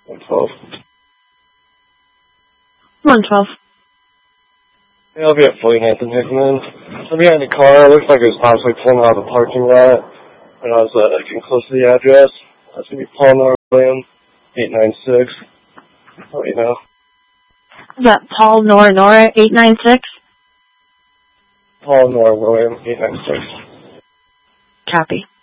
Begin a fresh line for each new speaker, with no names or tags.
112.
112.
Yeah, I'll be at Fullyhampton Hickman. I'm behind the car. It looks like it was possibly pulling out of the parking lot when I was getting close to the address. That's going to be Paul Nor William, 896. Oh, you know.
Is that Paul Nora 896?
Paul Nor William, 896.
Copy.